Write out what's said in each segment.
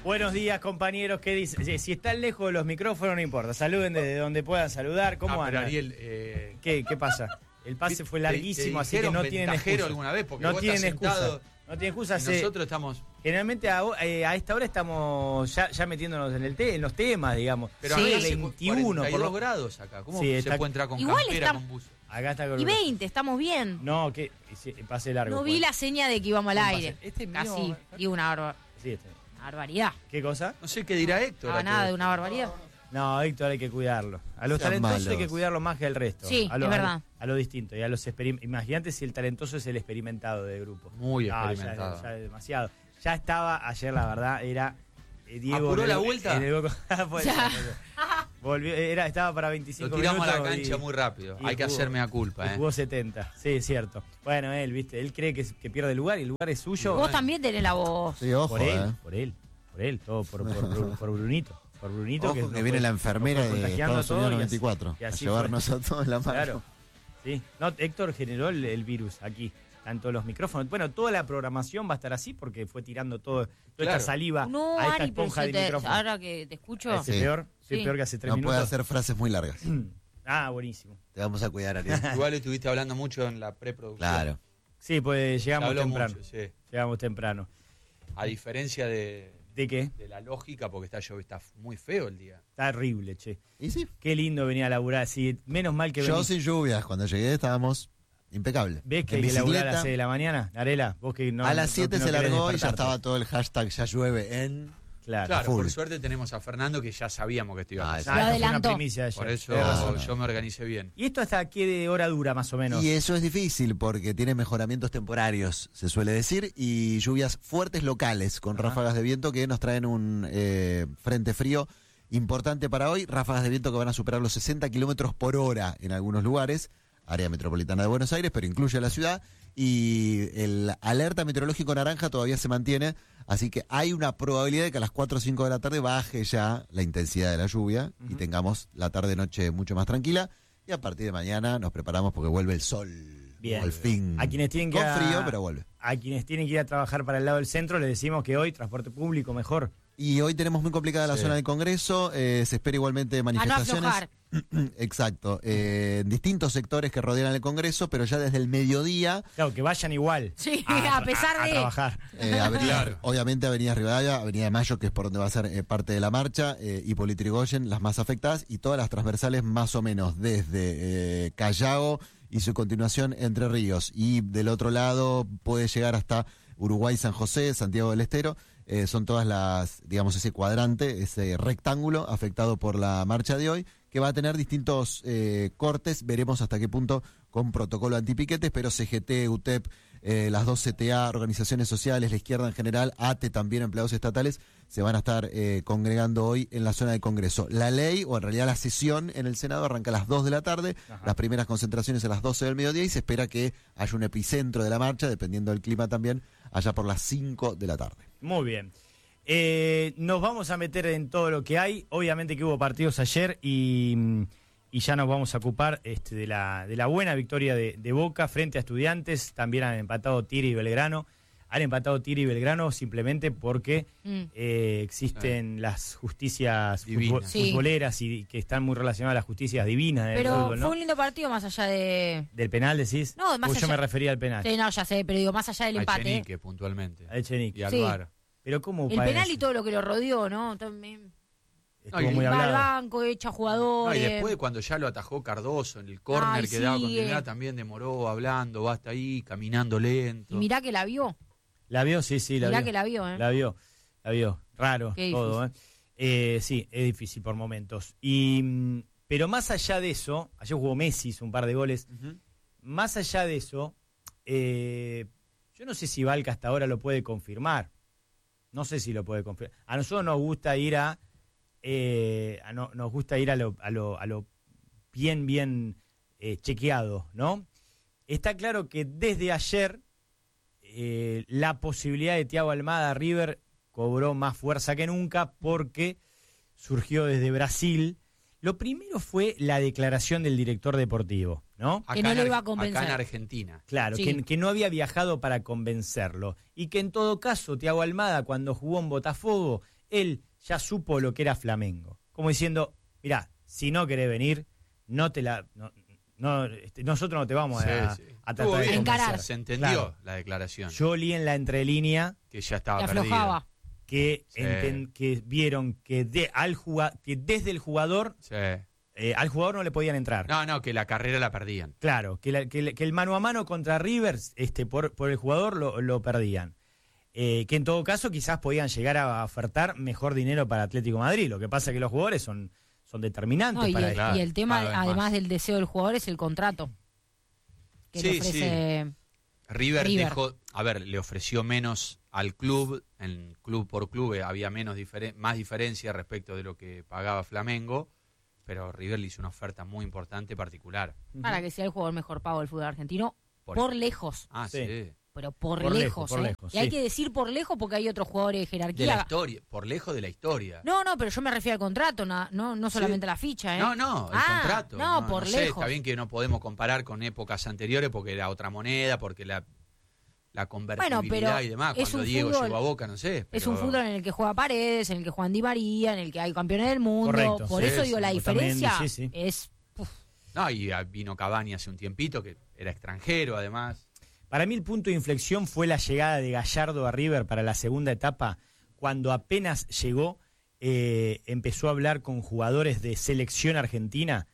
Buenos días, compañeros. ¿Qué dicen? Si están lejos de los micrófonos, no importa. Saluden desde donde puedan saludar. ¿Cómo andan? Ariel, ¿Qué pasa? El pase fue larguísimo, así que no tienen excusa. Alguna vez porque no vos tienen estás excusa. sentado No tienen excusa. nosotros estamos... Generalmente a esta hora estamos ya metiéndonos en los temas, digamos. Pero sí, a 21 por los grados acá. ¿Cómo sí, se puede entrar con igual campera, está... con buzo? Acá está con... Y 20, estamos bien. No, que sí, pase largo. No vi la seña de que íbamos al aire. Este es Casi. mío. Digo una Sí, este. barbaridad. ¿Qué cosa? No sé qué dirá Héctor. No, nada de una barbaridad. No, Héctor, hay que cuidarlo. A los Sean talentosos malos. hay que cuidarlo más que al resto. Sí, a lo, es verdad. A lo distinto. Y a los imagínate si el talentoso es el experimentado del grupo. Muy No, experimentado. Ya es demasiado. Ya estaba ayer, la verdad, era Diego. ¿Apuró la vuelta? Ya. Volvió, estaba para 25 Lo tiramos minutos. a la cancha muy rápido. Hay que hacerme a culpa. Jugó 70. Sí, es cierto. Bueno, él cree que pierde el lugar y el lugar es suyo. Vos también tenés la voz. Sí, ojo, Por él, todo por Brunito. Por Brunito, ojo que viene la enfermera de Estados Unidos 94 a llevarnos a todos la mano. Claro, sí. No, Héctor generó el virus aquí, tanto los micrófonos. Bueno, toda la programación va a estar así porque fue tirando toda esta saliva No, a esta Ari, pero esponja de micrófono. ahora que te escucho... Sí. Soy Sí. peor que hace 3 No minutos. puede hacer frases muy largas. Buenísimo. Te vamos a cuidar, Ariel. Igual estuviste hablando mucho en la preproducción. Claro. Sí, pues llegamos Habló temprano. mucho, sí. Llegamos temprano. A diferencia ¿De qué? de la lógica, porque está muy feo el día. Está horrible, che. ¿Y sí? Qué lindo venir a laburar. Sí, menos mal que Yo venís. sin lluvias, cuando llegué estábamos impecables. ¿Ves que En hay que laburar a las bicicleta, 6 de la mañana? Arela, vos que no. a las 7 no se querés largó y ya despertarte. estaba todo el hashtag ya llueve en... Claro. Claro, full. por suerte tenemos a Fernando que ya sabíamos que esto iba a Ah, pasar. Lo Esto fue una adelantó. primicia de ayer. Por eso Tenés razón. yo me organicé bien. ¿Y esto hasta qué hora dura más o menos? Y eso es difícil porque tiene mejoramientos temporarios, se suele decir, y lluvias fuertes locales con ráfagas de viento que nos traen un frente frío importante para hoy. Ráfagas de viento que van a superar los 60 kilómetros por hora en algunos lugares, área metropolitana de Buenos Aires, pero incluye a la ciudad. Y el alerta meteorológico naranja todavía se mantiene, así que hay una probabilidad de que a las 4 o 5 de la tarde baje ya la intensidad de la lluvia y tengamos la tarde-noche mucho más tranquila. Y a partir de mañana nos preparamos porque vuelve el sol. Bien. Al fin. A quienes tienen que Con frío, pero vuelve. A quienes tienen que ir a trabajar para el lado del centro, les decimos que hoy transporte público mejor. Y hoy tenemos muy complicada la Sí. zona del Congreso, se espera igualmente manifestaciones. aflojar. Exacto, en distintos sectores que rodean el Congreso, pero ya desde el mediodía, Claro, que vayan igual. Sí, a pesar de... trabajar. obviamente Avenida Rivadavia, Avenida de Mayo, que es por donde va a ser parte de la marcha, Hipólito Yrigoyen, las más afectadas, y todas las transversales más o menos desde Callao y su continuación Entre Ríos. Y del otro lado puede llegar hasta Uruguay, San José, Santiago del Estero. Son todas las, digamos, ese cuadrante, ese rectángulo afectado por la marcha de hoy, que va a tener distintos cortes. Veremos hasta qué punto con protocolo antipiquetes, pero CGT, UTEP, las dos CTA, organizaciones sociales, la izquierda en general, ATE también, empleados estatales, se van a estar congregando hoy en la zona del Congreso. La ley, o en realidad la sesión en el Senado, arranca a las 2 de la tarde, las primeras concentraciones a las 12 del mediodía, y se espera que haya un epicentro de la marcha, dependiendo del clima también, allá por las 5 de la tarde. Muy bien. Nos vamos a meter en todo lo que hay. Obviamente que hubo partidos ayer y ya nos vamos a ocupar de la buena victoria de Boca frente a Estudiantes. También han empatado Tigre y Belgrano. Han empatado Tigre y Belgrano simplemente porque existen las justicias Divinas. futboleras y que están muy relacionadas a las justicias divinas del Pero fútbol, ¿no? fue un lindo partido más allá de... ¿Del penal decís? No, más Porque yo allá- me refería al penal. Sí, no, ya sé, pero digo, más allá del A empate. Echenique, puntualmente. A Echenique. Y al Sí. VAR. Pero ¿cómo El parece? penal y todo lo que lo rodeó, ¿no? También Estuvo No, y muy va al hablado. banco, echa No, jugadores. y después cuando ya lo atajó Cardoso en el córner Ay, que daba sí, continuidad, también demoró hablando, va hasta ahí, caminando lento. Y mirá que la vio. ¿La vio? Sí, la Mirá vio. que la vio, ¿eh? La vio. Raro Qué todo, ¿eh? Sí, es difícil por momentos. Pero más allá de eso, ayer jugó Messi, hizo un par de goles. Más allá de eso, yo no sé si Valca hasta ahora lo puede confirmar. No sé si lo puede confirmar. A nosotros nos gusta ir nos gusta ir a lo bien chequeado, ¿no? Está claro que desde ayer la posibilidad de Thiago Almada a River cobró más fuerza que nunca porque surgió desde Brasil. Lo primero fue la declaración del director deportivo, ¿no? Que no lo iba a convencer. Acá en Argentina. Claro, Sí. que no había viajado para convencerlo y que en todo caso Thiago Almada cuando jugó en Botafogo él ya supo lo que era Flamengo. Como diciendo, mirá, si no querés venir, nosotros no te vamos a tratar de encarar. convencer. Se entendió Claro. la declaración. Yo leí en la entrelínea Que ya estaba Que perdida. aflojaba. que, Sí. que vieron que, que desde el jugador, Sí. al jugador no le podían entrar. No, que la carrera la perdían. Claro, que el mano a mano contra Rivers por el jugador lo perdían. Que en todo caso quizás podían llegar a ofertar mejor dinero para Atlético de Madrid. Lo que pasa es que los jugadores son determinantes No, y, para el, esto. Claro, y el tema, cada vez además más. del deseo del jugador, es el contrato que le Sí, ofrece. River River. dejó, le ofreció menos al club, en club por club había más diferencia respecto de lo que pagaba Flamengo, pero River le hizo una oferta muy importante, particular. Para que sea el jugador mejor pago del fútbol argentino, Por- por lejos. Ah, Sí. sí. Pero por Por lejos. lejos, ¿eh? lejos, Y hay sí. que decir por lejos porque hay otros jugadores de De la jerarquía. historia, por lejos de la historia. No, pero yo me refiero al contrato, no solamente a la ficha. ¿eh? No, el Ah, contrato. No, por sé, lejos. está bien que no podemos comparar con épocas anteriores porque era otra moneda, porque la convertibilidad pero y demás. es Cuando un Diego fútbol- llegó a Boca, no sé. Es pero- un fútbol en el que juega Paredes, en el que juegan Di María, en el que hay campeones del mundo. Correcto, Por sí, eso sí, digo, la Otamendi, diferencia sí. es... No, y vino Cavani hace un tiempito, que era extranjero además. Para mí el punto de inflexión fue la llegada de Gallardo a River para la segunda etapa, cuando apenas llegó, empezó a hablar con jugadores de selección argentina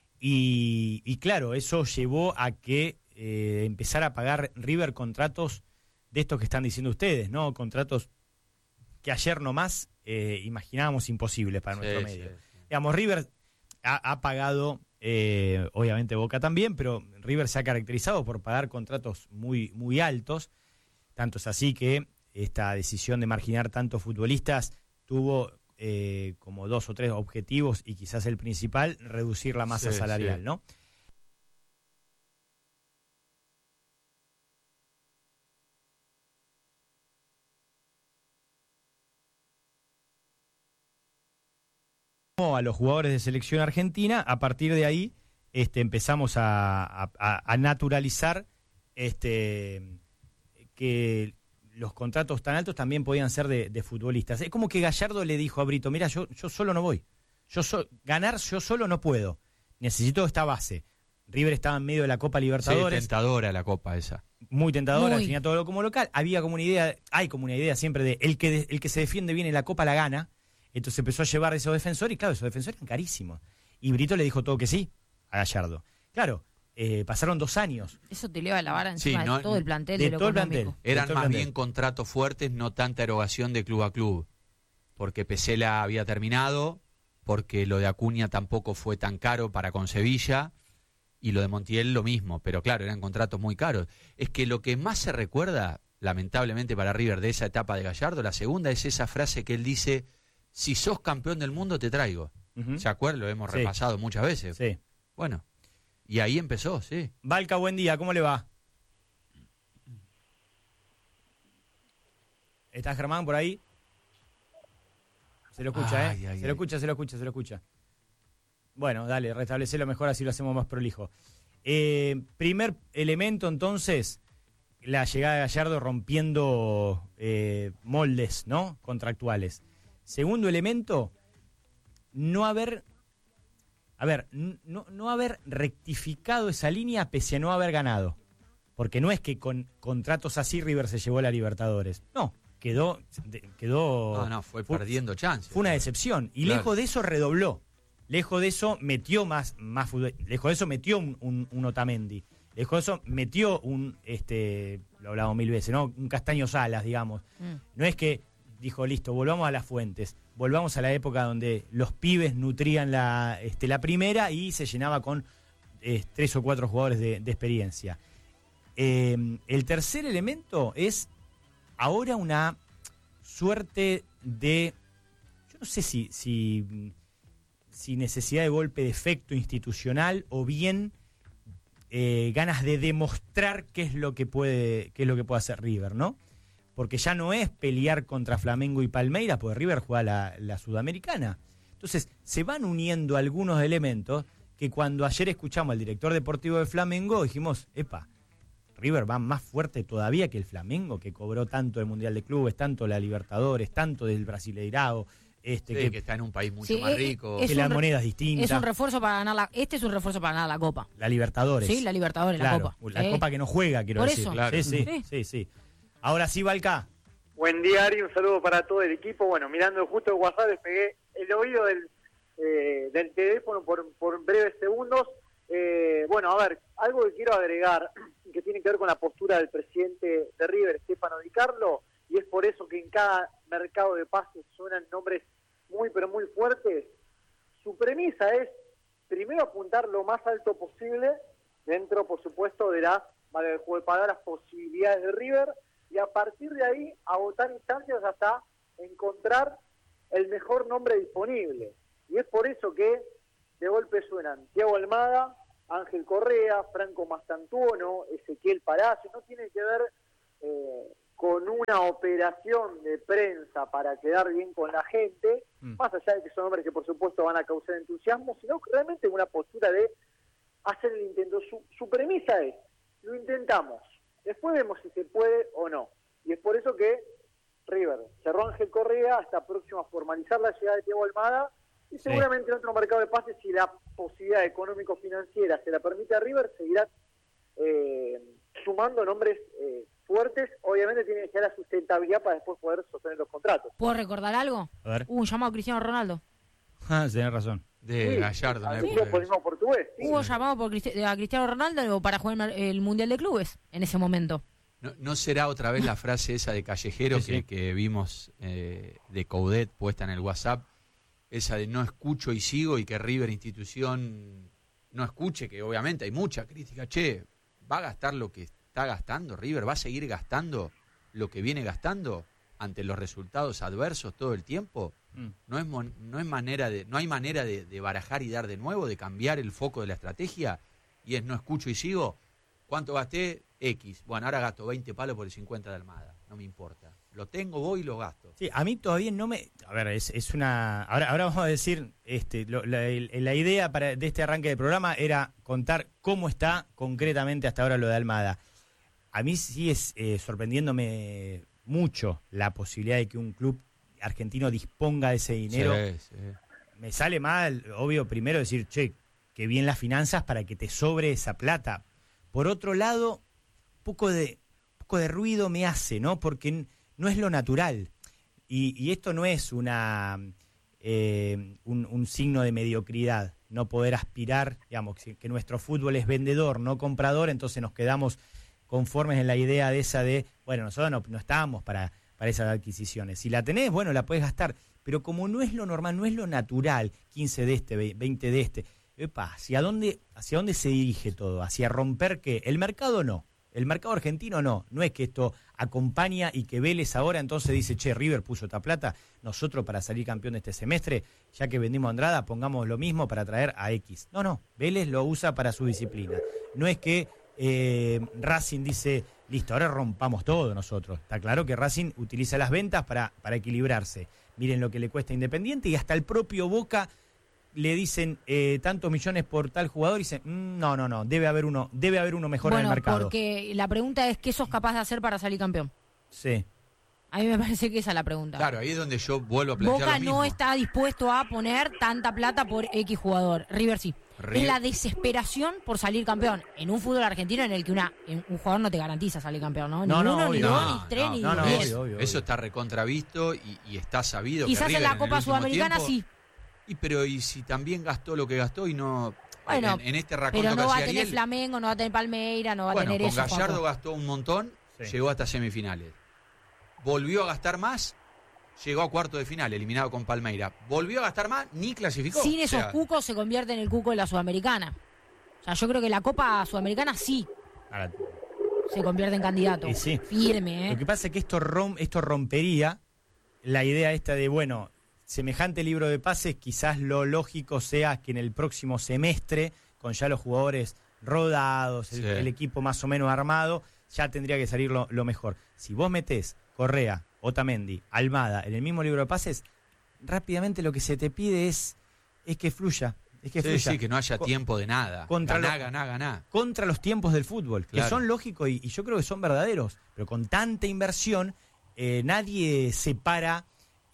y claro, eso llevó a que empezara a pagar River contratos de estos que están diciendo ustedes, ¿no? Contratos que ayer nomás imaginábamos imposibles para nuestro Sí, medio. sí. Digamos, River ha pagado, obviamente Boca también, pero River se ha caracterizado por pagar contratos muy, muy altos. Tanto es así que esta decisión de marginar tantos futbolistas tuvo como 2 o 3 objetivos y quizás el principal, reducir la masa Sí, salarial, sí. ¿no? A los jugadores de selección argentina, a partir de ahí empezamos a naturalizar que los contratos tan altos también podían ser de futbolistas. Es como que Gallardo le dijo a Brito, mira, yo solo no voy, ganar yo solo no puedo, necesito esta base. River estaba en medio de la Copa Sí, Libertadores, tentadora la copa esa. muy tentadora, Muy. tenía todo como local, había como una idea, hay como una idea siempre de el que se defiende bien en la Copa la gana. Entonces empezó a llevar esos defensores y claro, esos defensores eran carísimos. Y Brito le dijo todo que sí a Gallardo. Claro, pasaron 2 años. Eso te eleva la vara encima Sí, no- de todo el plantel. de lo todo el económico. plantel. Eran Doctor más Blandel. bien contratos fuertes, no tanta erogación de club a club. Porque Pesela había terminado, porque lo de Acuña tampoco fue tan caro para con Sevilla, y lo de Montiel lo mismo. Pero claro, eran contratos muy caros. Es que lo que más se recuerda, lamentablemente para River, de esa etapa de Gallardo, la segunda es esa frase que él dice: si sos campeón del mundo, te traigo. Ujú. ¿Se acuerdan? Lo hemos Sí. repasado muchas veces. Sí. Bueno, y ahí empezó, sí. Valca, buen día, ¿cómo le va? ¿Está Germán por ahí? Se lo escucha, Ay, ay, se lo ay. escucha, se lo escucha, se lo escucha. Bueno, dale, restablecelo mejor, así lo hacemos más prolijo. Primer elemento, entonces, la llegada de Gallardo rompiendo moldes, ¿no? Contractuales. Segundo elemento, no haber rectificado esa línea pese a no haber ganado. Porque no es que con contratos así River se llevó a la Libertadores. No, quedó Fue perdiendo chances. fue una decepción. Y Claro. lejos de eso redobló. Lejos de eso metió más fútbol. Lejos de eso metió un Otamendi. Lejos de eso metió lo hablamos 1000 veces, ¿no? Un Castaño Salas, digamos. No es que dijo, listo, volvamos a las fuentes. Volvamos a la época donde los pibes nutrían la primera y se llenaba con 3 o 4 jugadores de experiencia. El tercer elemento es ahora una suerte de, yo no sé si necesidad de golpe de efecto institucional o bien ganas de demostrar qué es lo que puede hacer River, ¿no? Porque ya no es pelear contra Flamengo y Palmeiras, porque River juega la Sudamericana. Entonces, se van uniendo algunos elementos que cuando ayer escuchamos al director deportivo de Flamengo dijimos, epa, River va más fuerte todavía que el Flamengo, que cobró tanto el Mundial de Clubes, tanto la Libertadores, tanto del Brasileirao. Que está en un país mucho más rico. Que la moneda es distinta. Es un refuerzo para ganar este es un refuerzo para ganar la Copa. La Libertadores. Sí, la Libertadores, claro, la Copa. La Copa que no juega, quiero Por decir. eso. Claro. Sí. Ahora sí, Valca. Buen día, Ari, un saludo para todo el equipo. Bueno, mirando justo el WhatsApp, despegué el oído del teléfono por breves segundos. Bueno, a ver, algo que quiero agregar, que tiene que ver con la postura del presidente de River, Stefano Di Carlo, y es por eso que en cada mercado de pases suenan nombres muy, pero muy fuertes. Su premisa es, primero, apuntar lo más alto posible, dentro, por supuesto, de las, vale el juego de palabras, posibilidades de River, y a partir de ahí agotar instancias hasta encontrar el mejor nombre disponible. Y es por eso que de golpe suenan Thiago Almada, Ángel Correa, Franco Mastantuono, Ezequiel Palacio. No tiene que ver con una operación de prensa para quedar bien con la gente, más allá de que son hombres que por supuesto van a causar entusiasmo, sino realmente una postura de hacer el intento. Su premisa es, lo intentamos, después vemos si se puede o no. Y es por eso que River cerró Ángel Correa hasta próximo a formalizar la llegada de Thiago Almada, y seguramente en otro mercado de pases, si la posibilidad económico-financiera se la permite a River, seguirá sumando nombres fuertes. Obviamente tiene que ser la sustentabilidad para después poder sostener los contratos. ¿Puedo recordar algo? A ver. Hubo un llamado a Cristiano Ronaldo. Tenés razón. De Gallardo. Por el mismo portugués. Sí. Hubo llamado a Cristiano Ronaldo para jugar el Mundial de Clubes en ese momento. ¿No será otra vez la frase esa de Callejero que vimos de Coudet puesta en el WhatsApp? Esa de no escucho y sigo, y que River institución no escuche, que obviamente hay mucha crítica. Che, ¿va a gastar lo que está gastando River? ¿Va a seguir gastando lo que viene gastando ante los resultados adversos todo el tiempo? No hay manera de barajar y dar de nuevo, de cambiar el foco de la estrategia, y es no escucho y sigo. ¿Cuánto gasté? X. Bueno, ahora gasto 20 palos por el 50 de Almada. No me importa. Lo tengo, voy y lo gasto. Sí, a mí todavía no me... A ver, es una... Ahora vamos a decir, la idea de este arranque de programa era contar cómo está concretamente hasta ahora lo de Almada. A mí sí es sorprendiéndome mucho la posibilidad de que un club argentino disponga de ese dinero. Sí. Me sale mal, obvio, primero decir, che, que bien las finanzas para que te sobre esa plata. Por otro lado, poco de ruido me hace, ¿no? Porque no es lo natural. Y esto no es un signo de mediocridad, no poder aspirar, digamos, que nuestro fútbol es vendedor, no comprador, entonces nos quedamos conformes en la idea de esa de, bueno, nosotros no estábamos para esas adquisiciones. Si la tenés, bueno, la podés gastar, pero como no es lo normal, no es lo natural, 15 de este, 20 de este, ¿hacia dónde se dirige todo? ¿Hacia romper qué? El mercado no. El mercado argentino no es que esto acompaña y que Vélez ahora entonces dice, che, River puso esta plata, nosotros para salir campeón de este semestre, ya que vendimos a Andrada, pongamos lo mismo para traer a X. No, Vélez lo usa para su disciplina. No es que Racing dice, listo, ahora rompamos todo nosotros. Está claro que Racing utiliza las ventas para equilibrarse. Miren lo que le cuesta a Independiente, y hasta el propio Boca le dicen tantos millones por tal jugador y dicen, no, debe haber uno mejor en el mercado. Porque la pregunta es, ¿qué sos capaz de hacer para salir campeón? Sí. A mí me parece que esa es la pregunta. Claro, ahí es donde yo vuelvo a plantear Boca lo mismo. no está dispuesto a poner tanta plata por X jugador. River sí. Es la desesperación por salir campeón en un fútbol argentino en el que un jugador no te garantiza salir campeón, ¿no? Ni uno, ni dos, ni tres, ni diez. Obvio. Eso está recontravisto y está sabido. Quizás que River en la Copa Sudamericana tiempo, sí. Y si también gastó lo que gastó y no... Bueno, en este raconto pero no que va a hacía tener Ariel, Flamengo, no va a tener Palmeira, no va a tener eso. Con Gallardo Juanjo. gastó un montón, Sí. llegó hasta semifinales. Volvió a gastar más, llegó a cuarto de final, eliminado con Palmeira. Volvió a gastar más, ni clasificó. Sin esos cucos se convierte en el cuco de la Sudamericana. O sea, yo creo que la Copa Sudamericana sí Ahora, se convierte en candidato. sí. Firme, Lo que pasa es que esto rompería la idea esta de, bueno, semejante libro de pases, quizás lo lógico sea que en el próximo semestre, con ya los jugadores rodados, el equipo más o menos armado, ya tendría que salir lo mejor. Si vos metés Correa, Otamendi, Almada en el mismo libro de pases, rápidamente lo que se te pide es que fluya. Es que sí, que no haya tiempo de nada. Ganá. Contra los tiempos del fútbol, claro, que son lógicos y yo creo que son verdaderos, pero con tanta inversión nadie separa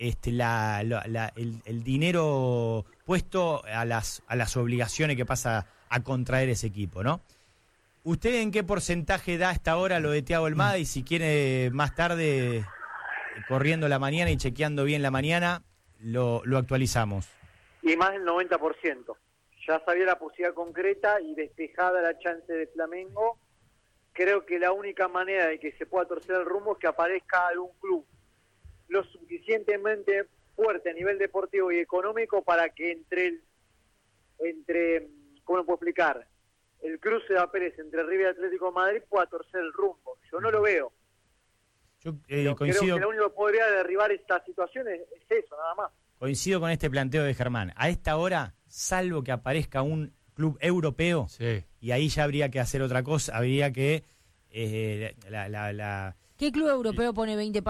el dinero puesto a las obligaciones que pasa a contraer ese equipo, ¿no? ¿Usted en qué porcentaje da hasta ahora lo de Thiago Almada? Y si quiere más tarde, corriendo la mañana y chequeando bien la mañana, lo actualizamos. Y más del 90%. Ya sabía la posibilidad concreta y despejada la chance de Flamengo. Creo que la única manera de que se pueda torcer el rumbo es que aparezca algún club lo suficientemente fuerte a nivel deportivo y económico para que entre ¿cómo lo puedo explicar? El cruce de papeles entre River y Atlético de Madrid pueda torcer el rumbo. Yo no lo veo. Yo coincido. Creo que lo único que podría derribar esta situación es eso, nada más. Coincido con este planteo de Germán. A esta hora, salvo que aparezca un club europeo, sí, y ahí ya habría que hacer otra cosa, habría que... ¿Qué club europeo pone 20